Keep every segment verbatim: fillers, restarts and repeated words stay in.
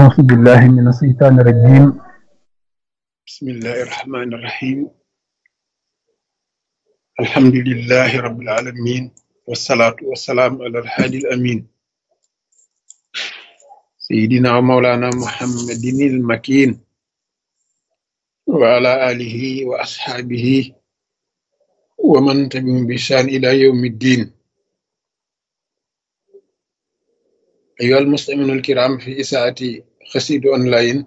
أعوذ بالله من الشيطان الرجيم. بسم الله الرحمن الرحيم. الحمد لله رب العالمين، والصلاة والسلام على الهادي الأمين سيدنا ومولانا محمد المكين وعلى آله وأصحابه ومن تبعهم بإحسان إلى يوم الدين. أيها المستمعون الكرام، في إذاعة قصيدة أونلاين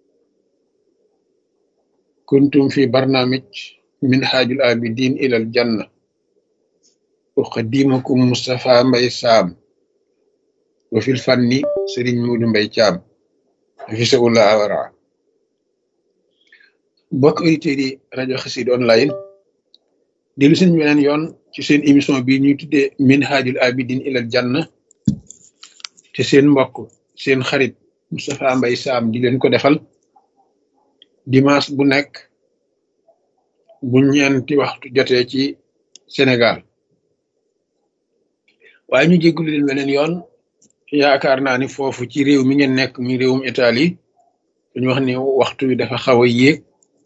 كنتم في برنامج منهاج العابدين إلى الجنة، أقدمكم مصطفى مباي سام، وفي الفن سيرين مودو مباي تيام في سؤال أورا. bokk auditeurs yi rajo Xassida online dellu seen beneen yoon ci seen émission bi ñuy tuddee minhajul abidin ilal janna te seen mbokk seen xarit Moustapha Mbaye Sam di leen ko defal dimanche bu nekk bu ñeenti waxtu jotee ci Sénégal. waaye ñu jéggulu leen beneen yoon, yaakaar naa ni foofu ci réew mi ngeen nekk mi réewum Italie dañu wax ni waxtu wi dafa xaw a yéeg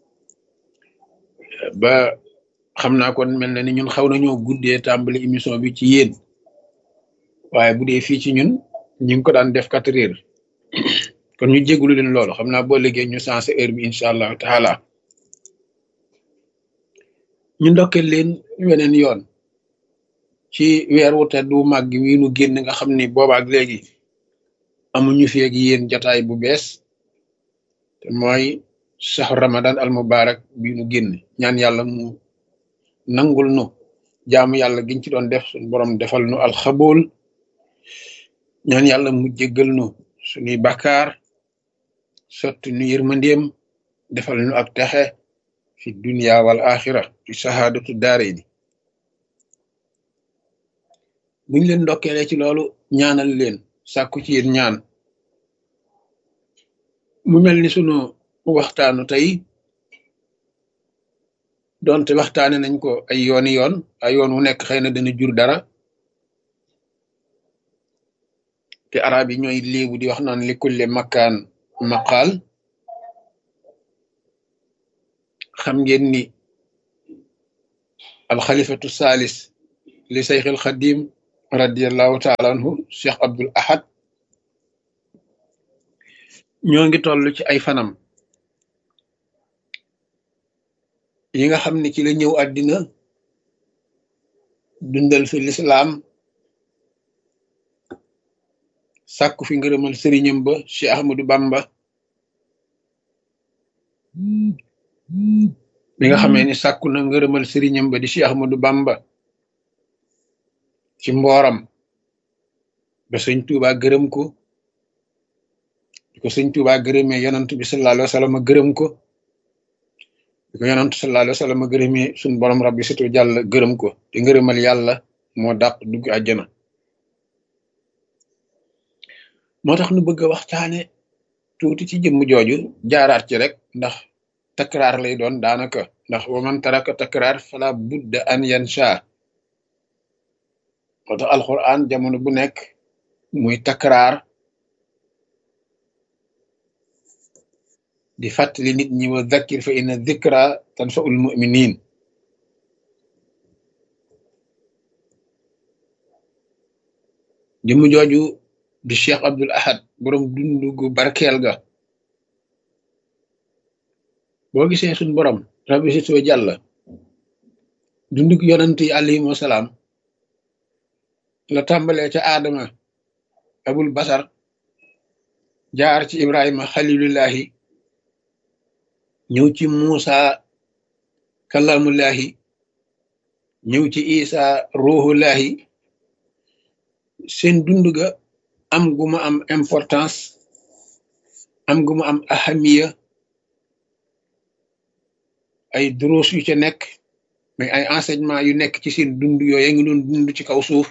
ba xam naa kon mel na ni ñun xaw nañoo guddee tàmbali émission bi ci yéen, waaye bu dee fii ci ñun ñu ngi ko daan def quatre heures kon ñu jéggulu leen loolu. xam naa boo liggéey ñu sensé heure bi incha allahu taala. ñu ndokkee leen weneen yoon ci weer wu tedd wu màgg wi nu génn nga xam ni boobaak léegi amuñu fi ak yéen jataay bu bees te mooy saxu ramadan al mubarak bi nu génn. ñaan yàlla mu nangul nu jaamu yàlla giñ ci doon def suñu borom defal nu alxabool. ñaan yàlla mu jéggal nu suñuy bakkaar, sotti nu yërmandeem, defal nu ak texe fi dunya wal axira fi sahaadatu daare ni. buñ leen ndokkeele ci loolu ñaanal leen, sàkku ci yéen ñaan. mu mel ni sunu waxtaanu tey doonte waxtaane nañ ko ay yooni yoon ay yoon wu nekk xëy na dana jur dara, te arab yi ñooy léebu di wax naan li kulle makkaan maqaal. xam ngeen ni alxalifatu salis li sayxil xadim radiallahu taala anhu cheikh abdul ahad ñoo ngi toll ci ay fanam yi nga xam ne ci la ñëw àddina dundal fi lislaam, sàkku fi ngërëmal sëriñam ba Cheikh Ahmadou Bamba, bi nga xamee ni sàkku na ngërëmal sëriñam ba di Cheikh Ahmadou Bamba ci mbooram ba sëñ Tuuba gërëm ko, di ko sëñ Tuuba gërëmee yonant bi sallallahu alayhi wa sallam gërëm ko, di ko yonant sallallahu alayhi wa sallam gërëmee suñ borom rabbi situ jàll gërëm ko, te ngërëmal yàlla moo dàq dugg àjjana. moo tax nu bëgg a waxtaane tuuti ci jëmm jooju, jaaraat ci rek ndax takraar lay doon daanaka, ndax wa man taraka takraar fala budda an yansha. moo tax alquran jamono bu nekk muy takraar di fàttali nit ñi wa dhakkir fa inna dhikra tanfa'ul mu'minin. jëmm jooju di Cheikh Abdul Ahad borom dundu gu barkeel ga. boo gisee suñ borom rabbi sitoo jàlla dundu gu yonant yi alayhim wasalaam la tàmbalee ca Adama abul basar, jaar ci Ibrahima xalilullahi, ñëw ci Muusa kalamullahi, ñëw ci Isa ruhullahi. seen dund ga am gu ma am importance, am gu ma am ahamiya, ay duruus yu ca nekk, mais ay enseignement yu nekk ci seen dund yooyu ngi doon dund ci kaw suuf,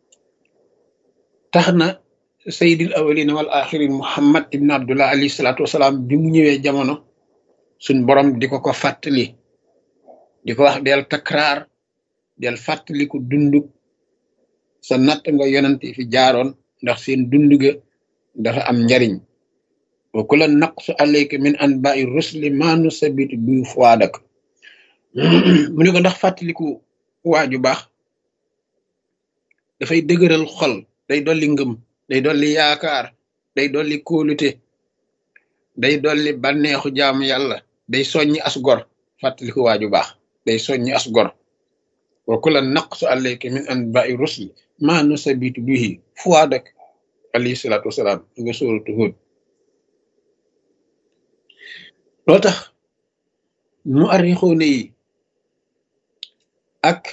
tax na sayyidil awwalina wal axirin Muhammad ibn Abdullah alayhi salaatu wasalaam bi mu ñëwee jamono suñ borom di ko ko fàttali, di ko wax del takraar, del fàttali ko dund sa natt nga yonent fi jaaroon, ndax seen dund ga dafa am njariñ. wa kullan naqsu alayka min anba'i rusli ma nusabitu bi fuadak mu ne ko ndax fàttaliku waaju baax dafay dëgëral xol, day dolli ngëm, day dolli yaakaar, day dolli kóolute, day dolli bànneexu jaamu yàlla, day soññi as gor. fàttaliku waaju baax day soññi as gor. wa kullan naqsu alayka min anba'i rusli ma nusabitu bihi fuadak alayhi salaatu wasalaam nga sóoratu Hud. loo tax mu arrixoone yi ak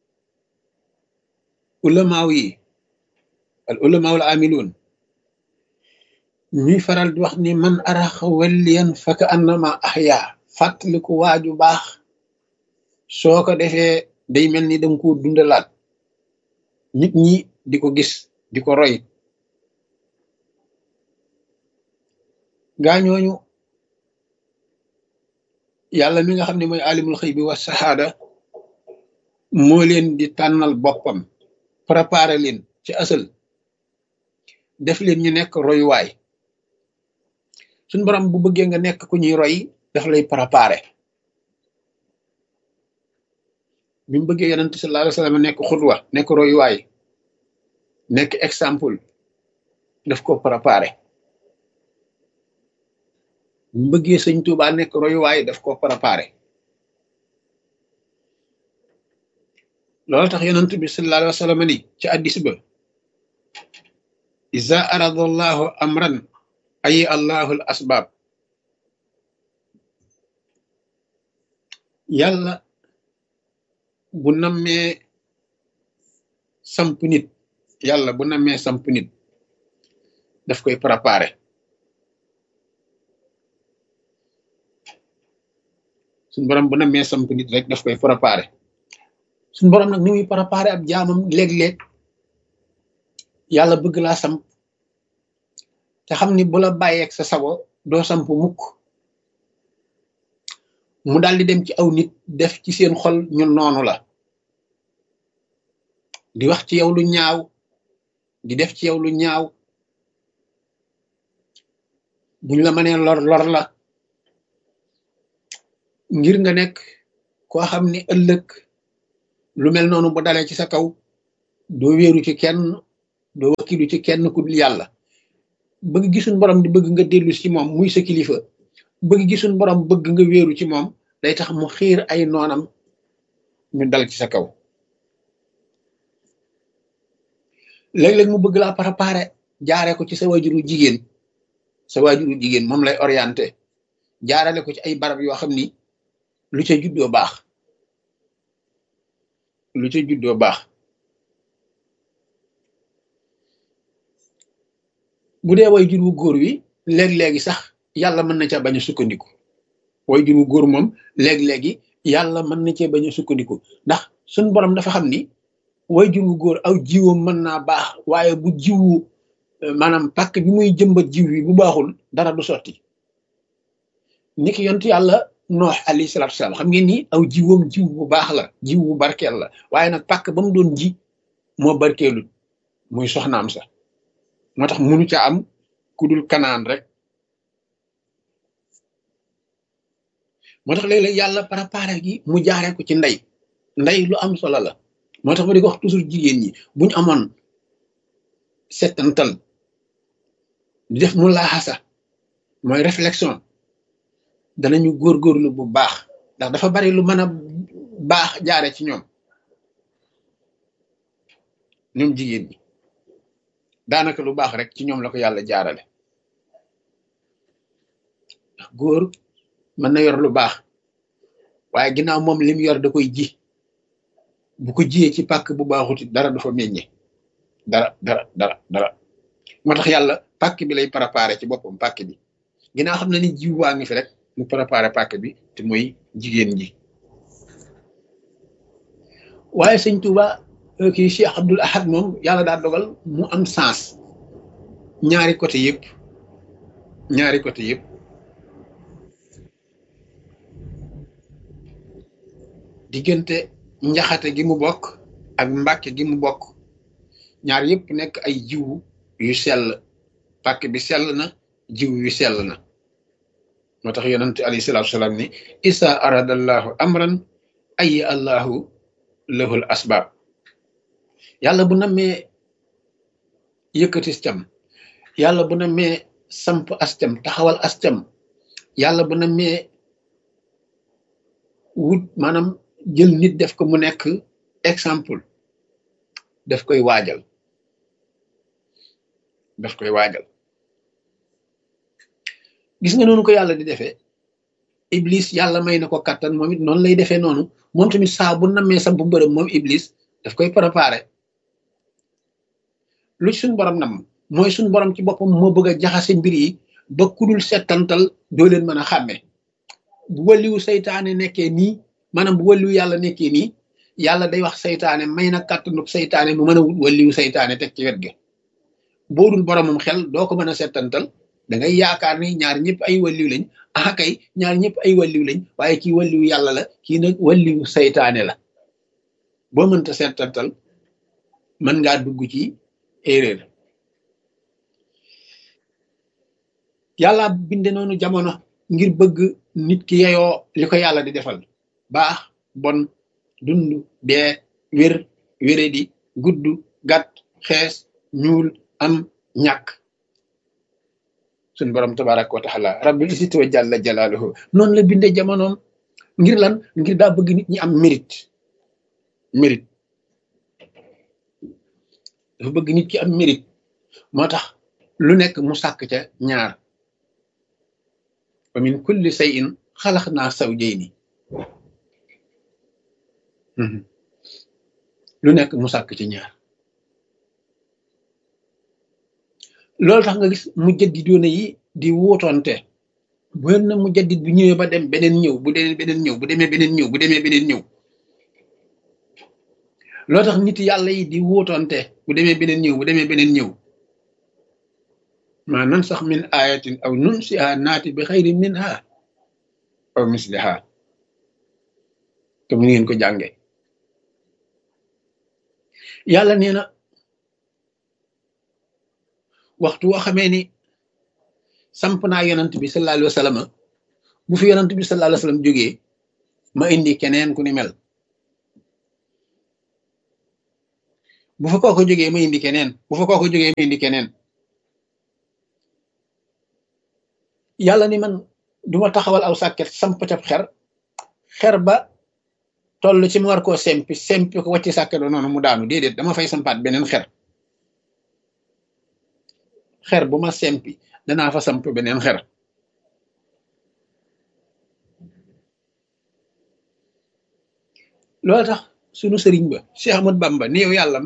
ulamaaw yi al ulamaaw al amiluun ñuy faral di wax ni man araxa walliyan faka annama ahya. fàttaliku waaju baax soo ko defee day mel ni danga ko dundalaat, nit ñi di ko gis di ko roy. gaañooñu yàlla mi nga xam ne mooy alimul xëy bi wa sahaada moo leen di tànnal boppam, préparé leen ci asal, def leen ñu nekk royuwaay. suñ borom bu bëggee nga nekk ku ñuy roy daf lay préparé. bi mu bëggee yonent sallallahu alayhi wa sallam nekk xudwa, nekk royuwaay, nekk exemple, daf ko préparé. bi mu bëggee sëñ Tuubaa nekk royuwaay daf ko préparé. loolu tax yonent bi sallallahu alayhi wa sallam ni ci addis ba iza arada allahu amran ay allahu al asbab. yàlla bu nammee samp nit yàlla bu nammee samp nit daf koy préparé. suñ borom bu nammee samp nit rek daf koy préparé. suñ borom nag ni muy préparé ab jaamam léeg-léeg yàlla bëgg laa samp te xam ni bu la bàyyeeg sa sago doo samp mukk, mu daal di dem ci aw nit def ci seen xol ñu noonu la, di wax ci yow lu ñaaw, di def ci yow lu ñaaw, buñ la mënee lor lor la, ngir nga nekk koo xam ni ëllëg lu mel noonu bu dalee ci sa kaw doo wéeru ci kenn, doo wakkilu ci kenn ku dul yàlla. bëgg gisuñ borom di bëgg nga dellu ci moom muy sa kilifa, bëgg gisuñ borom bëgg nga wéeru ci moom, day tax mu xiir ay noonam ñu dal ci sa kaw. léeg-léeg mu bëgg laa préparé jaare ko ci sa waajuru jigéen, sa waajuru jigéen moom lay orienté jaarale ko ci ay barab yoo xam ni lu ca juddoo baax, lu ca juddoo baax. bu dee way jur wu góor wi léeg-léegi sax yàlla mën na ca bañ a sukkandiku. way jur wu góor moom léeg-léegi yàlla mën na cee bañ a sukkandiku ndax suñ borom dafa xam ni way jur wu góor aw jiwam mën naa baax, waaye bu jiwu maanaam pàkk bi muy jëmbat jiw wi bu baaxul dara du sotti. ni ki yontu yàlla noox alayhi salaatu wasalaam xam ngeen ni aw jiwam jiw bu baax la, jiw bu barkeel la, waaye nag pàkk ba mu doon ji moo barkeelul, muy soxnaam sa. moo tax munu ca am ku dul kanaan rek. moo tax léeg-léeg yàlla préparé gi mu jaaree ko ci ndey ndey lu am solo la. moo tax ma di ko wax toujours jigéen ñi buñ amoon settantal di def mu laaxasa mooy réflexion danañu góorgóorlu bu baax, ndax dafa bari lu mën a baax jaare ci ñoom ñoom jigéen ñi. daanaka lu baax rek ci ñoom la ko yàlla jaarale. ndax góor mën na yor lu baax waaye ginnaaw moom lim yor da koy ji, bu ko jiyee ci pàkk bu baaxuti dara du fa meññe, dara dara dara dara. moo tax yàlla pàkk bi lay préparé ci boppam, pàkk bi ginnaaw xam na ni jiw waa ngi fi rek mu préparé pàkk bi te mooy jigéen ji. waaye sëñ Tuuba kii Cheikh Abdoul Ahad moom yàlla daa dogal mu am sens ñaari côté yëpp, ñaari côté yëpp. diggante njaxate gi mu bokk ak mbàkke gi mu bokk, ñaar yëpp nekk ay jiwu yu sell. pàkk bi sell na, jiw wi sell na moo tax yonent alayhi salaatu salaam ni isa aradallahu amran ay allahu lahul asbaab yàlla bu nammee yëkkati cam yàlla bu nammee samp ascam taxawal ascam yàlla bu nammee wut maanaam jël nit def ko mu nekk exemple daf koy waajal daf koy waajal gis nga noonu ko yàlla di defee iblis yàlla may na ko kattan moom it noonu lay defee noonu moom tamit saa bu nammee samp mbërëm moom iblis daf koy préparé lu suñ borom nam mooy suñ borom ci boppam moo bëgg a jaxase mbir yi ba kudul settantal doo leen mën a xàmme bu wàlliwu saytaane nekkee nii maanaam bu wàlliwu yàlla nekkee nii yàlla day wax saytaane may na kàttanub saytaane mu mën a wut wàlliwu saytaane teg ci wet ga boo dul boromam xel doo ko mën a settantal da ngay yaakaar ni ñaar ñëpp ay wàlliw lañ ah kay ñaar ñëpp ay wàlliw lañ waaye kii wàlliwu yàlla la kii nag wàlliwu saytaane la boo mënta settantal mën ngaa dugg ci erreur yàlla binde noonu jamono ngir bëgg nit ki yeyoo li ko yàlla di defal baax bon dund dee wér wéredi gudd gàtt xees ñuul am ñàkk suñ borom tabaraka wa taala rabbil izzati wa jalla jalaaluhu noonu la binde jamonoom ngir lan ngir daa bëgg nit ñi am mérite mérite dafa bëgg nit ki am mérite moo tax lu nekk mu sàkk ca ñaar wa min kulli shay'in xalaqnaa zawjayni lu nekk mu sàkk ci ñaar loolu tax nga gis mujjaddidoona yi di wuutoonte bu na mujaddid bu ñëwee ba dem beneen ñëw bu demee beneen ñëw bu demee beneen ñëw bu demee beneen ñëw loolu tax nit yàlla yi di wuutoonte bu demee beneen ñëw bu demee beneen ñëw maa nan sax min ayatin aw nunsiha naati bi xayrin minha aw misliha te mu ngeen ko jànge yàlla nee na waxtu woo xamee ni samp naa yonant bi sallallahu alayhi wa sallam bu fi yonant bi sallallahu alayhi wa sallam jógee ma indi keneen ku ni mel bu fa kooko jógee ma indi keneen bu fa kooko jógee ma indi keneen yàlla ni man duma taxawal aw sàkket samp ca xer xer ba toll ci mu war koo sempi sempi ko wàcci sàkket noonu mu daanu déedéet dama fay sampaat beneen xer xer bu ma sempi danaa fa samp beneen xer loolu tax sunu sëriñ ba Cheikh Ahmad Bamba ni yow yàlla